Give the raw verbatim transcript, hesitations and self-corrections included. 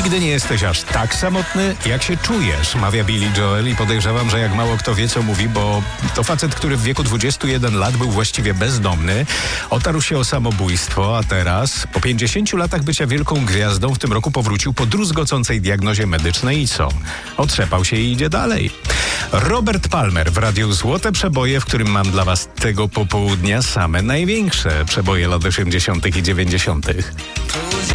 Nigdy nie jesteś aż tak samotny, jak się czujesz, mawia Billy Joel i podejrzewam, że jak mało kto wie, co mówi, bo to facet, który w wieku dwudziestu jeden lat był właściwie bezdomny, otarł się o samobójstwo, a teraz, po pięćdziesięciu latach bycia wielką gwiazdą, w tym roku powrócił po druzgocącej diagnozie medycznej i co? Otrzepał się i idzie dalej. Robert Palmer w Radiu Złote Przeboje, w którym mam dla was tego popołudnia same największe przeboje lat osiemdziesiątych i dziewięćdziesiątych.